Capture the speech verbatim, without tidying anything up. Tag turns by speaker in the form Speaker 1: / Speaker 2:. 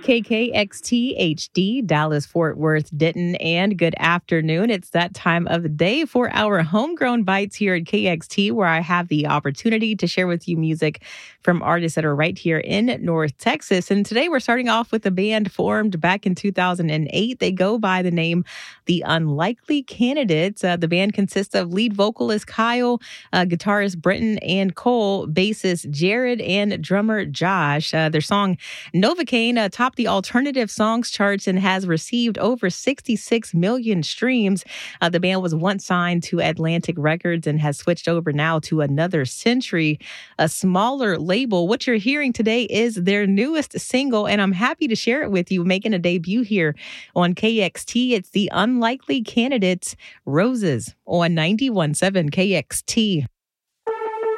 Speaker 1: K K X T H D, Dallas, Fort Worth, Denton, and good afternoon. It's that time of the day for our Homegrown Bites here at K X T, where I have the opportunity to share with you music from artists that are right here in North Texas. And today we're starting off with a band formed back in two thousand eight. They go by the name The Unlikely Candidates. Uh, the band consists of lead vocalist Kyle, uh, guitarist Brenton and Cole, bassist Jared, and drummer Josh. Uh, their song Novocaine uh, topped the alternative songs charts and has received over sixty-six million streams. Uh, the band was once signed to Atlantic Records and has switched over now to Another Century, a smaller label. What you're hearing today is their newest single, and I'm happy to share it with you, making a debut here on K X T. It's The Unlikely Candidates, Roses, on ninety-one point seven K X T.